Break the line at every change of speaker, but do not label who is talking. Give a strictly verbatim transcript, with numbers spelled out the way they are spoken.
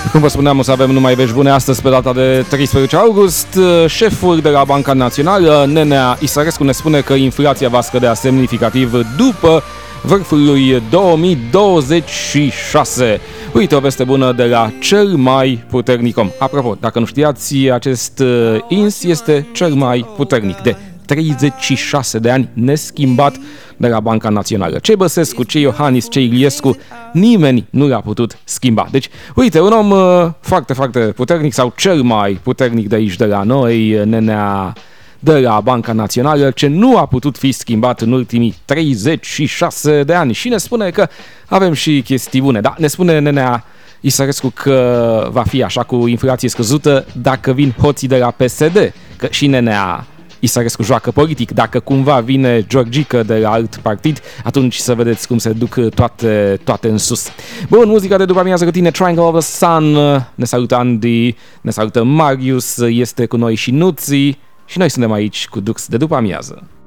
Cum vă spuneam, o să avem numai vești bune astăzi pe data de treisprezece august. Șeful de la Banca Națională, Nenea Isărescu, ne spune că inflația va scădea semnificativ după vârful lui două mii douăzeci și șase. Uite o veste bună de la cel mai puternic om. Apropo, dacă nu știați, acest I N S este cel mai puternic de treizeci și șase de ani neschimbat de la Banca Națională. Ce Băsescu, ce Iohannis, ce Iliescu, nimeni nu l-a putut schimba. Deci, uite, un om uh, foarte, foarte puternic sau cel mai puternic de aici de la noi, Nenea de la Banca Națională, ce nu a putut fi schimbat în ultimii treizeci și șase de ani. Și ne spune că avem și chestii bune. Da, ne spune Nenea Isărescu că va fi așa cu inflație scăzută dacă vin hoții de la P S D, că și Nenea Isărescu joacă politic. Dacă cumva vine Georgică de la alt partid, atunci să vedeți cum se duc toate, toate în sus. Bun, muzica de după amiază cu tine, Triangle of the Sun. Ne salută Andy, ne salută Marius, este cu noi și Nuții și noi suntem aici cu Dux de după amiază.